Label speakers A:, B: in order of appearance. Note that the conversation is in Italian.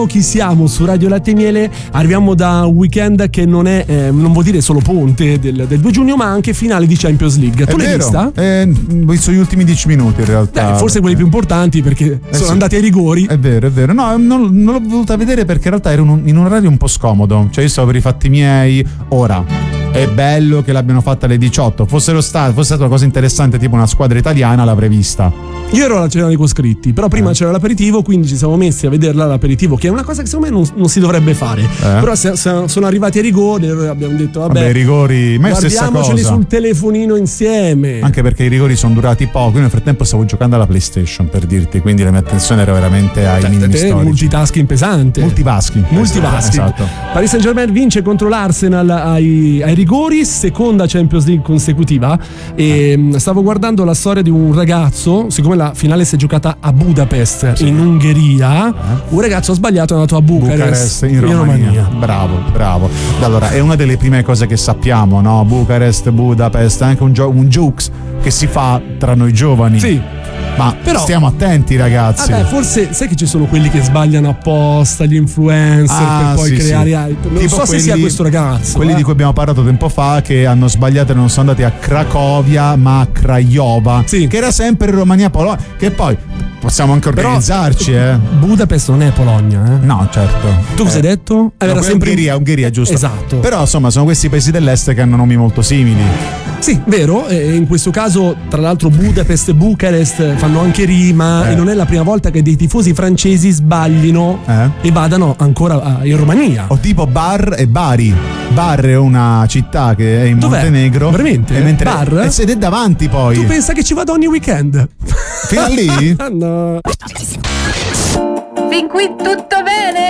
A: Chi siamo su Radio Latte e Miele, arriviamo da un weekend che non è non vuol dire solo ponte del 2 giugno, ma anche finale di Champions League. Tu l'hai vista?
B: Ho visto gli ultimi 10 minuti in realtà.
A: Forse quelli più importanti, perché sono andati ai rigori.
B: È vero. No, non l'ho voluta vedere perché in realtà ero in un orario un po' scomodo. Cioè io stavo per i fatti miei. Ora è bello che l'abbiano fatta alle 18. Fosse stata una cosa interessante, tipo una squadra italiana, l'avrei vista.
A: Io ero alla cena dei coscritti, però prima c'era l'aperitivo, quindi ci siamo messi a vederla l'aperitivo, che è una cosa che secondo me non si dovrebbe fare. Però sono arrivati ai rigori e abbiamo detto vabbè,
B: i rigori, ma è stessa cosa.
A: Guardiamoceli sul telefonino insieme.
B: Anche perché i rigori sono durati poco. Io nel frattempo stavo giocando alla PlayStation, per dirti, quindi la mia attenzione era veramente ai minimi storici.
A: Multitasking pesante.
B: Multitasking.
A: Esatto. Paris Saint-Germain vince contro l'Arsenal ai rigori, seconda Champions League consecutiva. E stavo guardando la storia di un ragazzo, siccome la finale si è giocata a Budapest, in Ungheria, un ragazzo ha sbagliato, è andato a Bucarest
B: in Romania. Bravo. Allora, è una delle prime cose che sappiamo, no? Bucarest, Budapest, anche un jokes che si fa tra noi giovani.
A: Sì.
B: Ma però stiamo attenti, ragazzi.
A: Forse sai che ci sono quelli che sbagliano apposta, gli influencer, per poi creare hype. Non so se sia questo ragazzo.
B: Quelli di cui abbiamo parlato tempo fa, che hanno sbagliato e non sono andati a Cracovia ma a Craiova, che era sempre Romania Polonia, che poi possiamo anche organizzarci.
A: Budapest non è Polonia,
B: No, certo.
A: Tu cosa hai detto?
B: Era sempre Ungheria, giusto?
A: Esatto.
B: Però insomma sono questi paesi dell'est che hanno nomi molto simili.
A: Sì, vero, in questo caso tra l'altro Budapest e Bucarest fanno anche rima, e non è la prima volta che dei tifosi francesi sbaglino e vadano ancora in Romania.
B: O tipo Bar e Bari. Bar è una città che è in Montenegro.
A: Veramente?
B: Mentre
A: Bar?
B: ed è davanti poi.
A: Tu pensa che ci vado ogni weekend?
B: Fino a lì?
A: No.
C: Fin qui tutto bene?